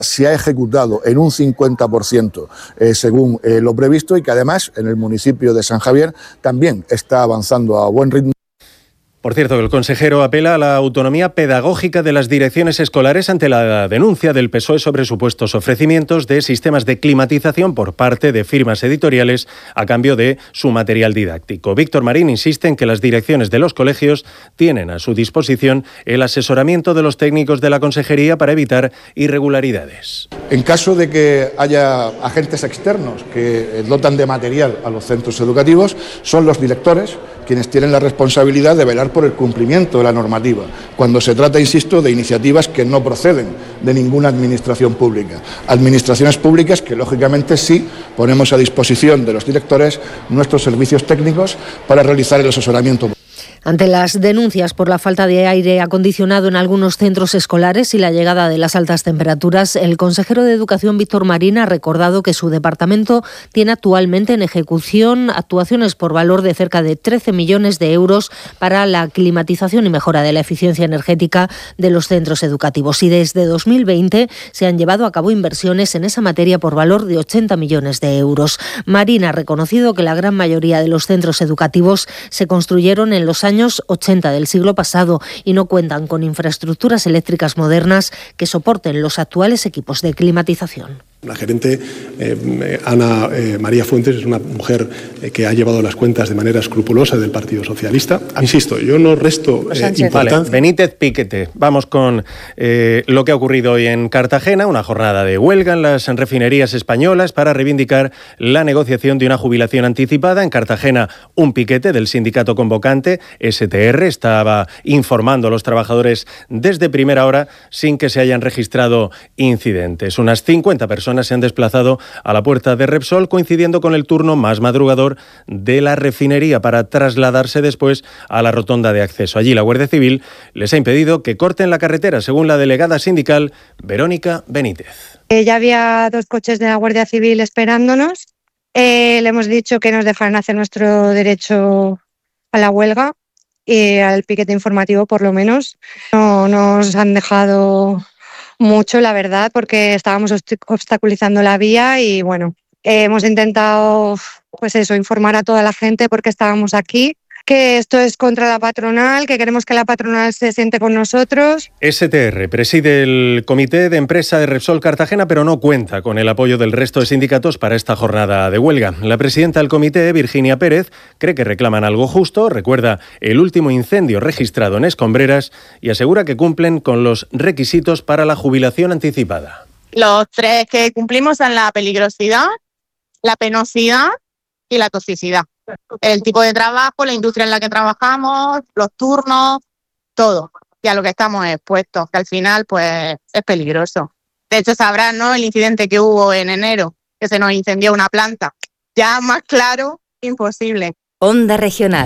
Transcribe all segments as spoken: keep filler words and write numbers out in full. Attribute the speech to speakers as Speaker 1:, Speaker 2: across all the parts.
Speaker 1: se ha ejecutado en un cincuenta por ciento eh, según eh, lo previsto y que además en el municipio de San Javier también está avanzando a buen ritmo.
Speaker 2: Por cierto, el consejero apela a la autonomía pedagógica de las direcciones escolares ante la denuncia del P S O E sobre supuestos ofrecimientos de sistemas de climatización por parte de firmas editoriales a cambio de su material didáctico. Víctor Marín insiste en que las direcciones de los colegios tienen a su disposición el asesoramiento de los técnicos de la consejería para evitar irregularidades.
Speaker 1: En caso de que haya agentes externos que dotan de material a los centros educativos, son los directores quienes tienen la responsabilidad de velar por el cumplimiento de la normativa, cuando se trata, insisto, de iniciativas que no proceden de ninguna administración pública. Administraciones públicas que, lógicamente, sí ponemos a disposición de los directores nuestros servicios técnicos para realizar el asesoramiento.
Speaker 3: Ante las denuncias por la falta de aire acondicionado en algunos centros escolares y la llegada de las altas temperaturas, el consejero de Educación, Víctor Marín, ha recordado que su departamento tiene actualmente en ejecución actuaciones por valor de cerca de trece millones de euros para la climatización y mejora de la eficiencia energética de los centros educativos. Y desde dos mil veinte se han llevado a cabo inversiones en esa materia por valor de ochenta millones de euros. Marín ha reconocido que la gran mayoría de los centros educativos se construyeron en los años años ochenta del siglo pasado y no cuentan con infraestructuras eléctricas modernas que soporten los actuales equipos de climatización.
Speaker 4: La gerente eh, Ana eh, María Fuentes es una mujer eh, que ha llevado las cuentas de manera escrupulosa del Partido Socialista. Insisto, yo no resto eh, importancia.
Speaker 2: Vale, Benítez Piquete. Vamos con eh, lo que ha ocurrido hoy en Cartagena, una jornada de huelga en las refinerías españolas para reivindicar la negociación de una jubilación anticipada. En Cartagena, un piquete del sindicato convocante, S T R, estaba informando a los trabajadores desde primera hora sin que se hayan registrado incidentes. Unas cincuenta personas se han desplazado a la puerta de Repsol, coincidiendo con el turno más madrugador de la refinería para trasladarse después a la rotonda de acceso. Allí la Guardia Civil les ha impedido que corten la carretera, según la delegada sindical Verónica Benítez.
Speaker 5: Eh, ya había dos coches de la Guardia Civil esperándonos. Eh, le hemos dicho que nos dejaran hacer nuestro derecho a la huelga y al piquete informativo, por lo menos. No nos han dejado mucho, la verdad, porque estábamos obstaculizando la vía y bueno, eh, hemos intentado pues eso, informar a toda la gente porque estábamos aquí, que esto es contra la patronal, que queremos que la patronal se siente con nosotros.
Speaker 2: S T R preside el comité de empresa de Repsol Cartagena, pero no cuenta con el apoyo del resto de sindicatos para esta jornada de huelga. La presidenta del comité, Virginia Pérez, cree que reclaman algo justo, recuerda el último incendio registrado en Escombreras y asegura que cumplen con los requisitos para la jubilación anticipada.
Speaker 6: Los tres que cumplimos son la peligrosidad, la penosidad y la toxicidad. El tipo de trabajo, la industria en la que trabajamos, los turnos, todo. Y a lo que estamos expuestos, que al final pues es peligroso. De hecho, sabrán, ¿no?, el incidente que hubo en enero, que se nos incendió una planta. Ya más claro, imposible.
Speaker 7: Onda Regional.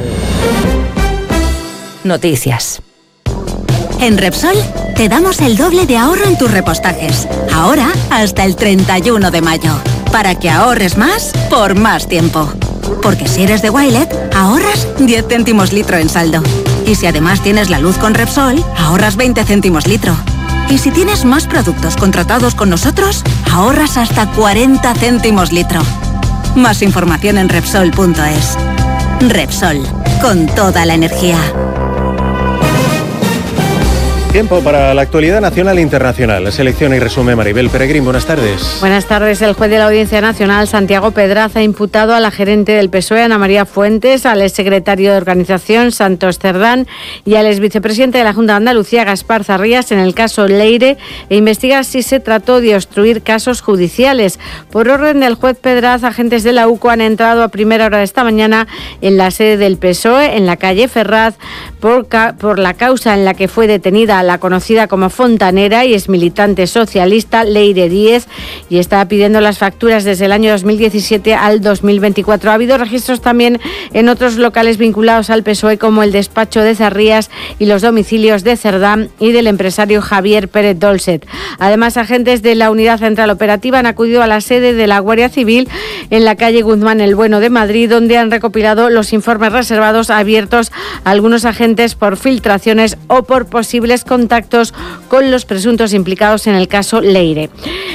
Speaker 7: Noticias. En Repsol te damos el doble de ahorro en tus repostajes. Ahora hasta el treinta y uno de mayo. Para que ahorres más por más tiempo. Porque si eres de Wilet, ahorras diez céntimos litro en saldo. Y si además tienes la luz con Repsol, ahorras veinte céntimos litro. Y si tienes más productos contratados con nosotros, ahorras hasta cuarenta céntimos litro. Más información en Repsol punto es. Repsol, con toda la energía.
Speaker 2: Tiempo para la actualidad nacional e internacional. Selecciona y resume Maribel Peregrín. Buenas tardes.
Speaker 8: Buenas tardes. El juez de la Audiencia Nacional, Santiago Pedraz, ha imputado a la gerente del P S O E, Ana María Fuentes, al exsecretario de Organización, Santos Cerdán, y al exvicepresidente de la Junta de Andalucía, Gaspar Zarrías, en el caso Leire, e investiga si se trató de obstruir casos judiciales. Por orden del juez Pedraz, agentes de la U C O han entrado a primera hora de esta mañana en la sede del P S O E, en la calle Ferraz, por, ca- por la causa en la que fue detenida la conocida como fontanera y es militante socialista Leire Díez, y está pidiendo las facturas desde el año dos mil diecisiete al dos mil veinticuatro. Ha habido registros también en otros locales vinculados al P S O E, como el despacho de Zarrías y los domicilios de Cerdán y del empresario Javier Pérez Dolcet. Además, agentes de la Unidad Central Operativa han acudido a la sede de la Guardia Civil en la calle Guzmán el Bueno de Madrid, donde han recopilado los informes reservados abiertos a algunos agentes por filtraciones o por posibles contactos con los presuntos implicados en el caso Leire.